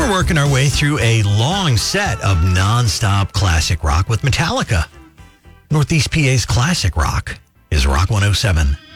We're working our way through a long set of non-stop classic rock with Metallica. Northeast PA's classic rock is Rock 107.